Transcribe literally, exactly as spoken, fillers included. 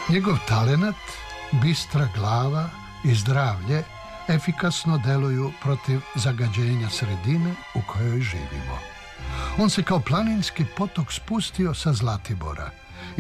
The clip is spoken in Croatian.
Njegov talenat, bistra glava i zdravlje efikasno deluju protiv zagađenja sredine u kojoj živimo. On se kao planinski potok spustio sa Zlatibora